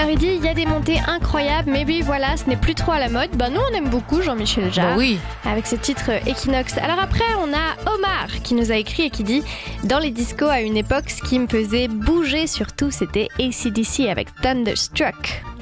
Alors il dit, il y a des montées incroyables, mais oui voilà, ce n'est plus trop à la mode. Nous on aime beaucoup Jean-Michel Jarre, oui. avec ce titre Equinox. Alors après on a Omar qui nous a écrit et qui dit, dans les discos à une époque, ce qui me faisait bouger surtout c'était AC/DC avec Thunderstruck.